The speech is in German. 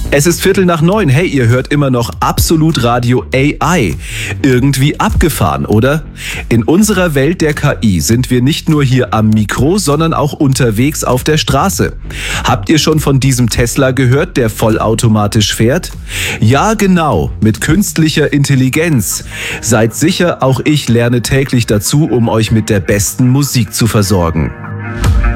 Es ist 8:15. Hey, ihr hört immer noch Absolut Radio AI. Irgendwie abgefahren, oder? In unserer Welt der KI sind wir nicht nur hier am Mikro, sondern auch unterwegs auf der Straße. Habt ihr schon von diesem Tesla gehört, der vollautomatisch fährt? Ja, genau, mit künstlicher Intelligenz. Seid sicher, auch ich lerne täglich dazu, um euch mit der besten Musik zu versorgen.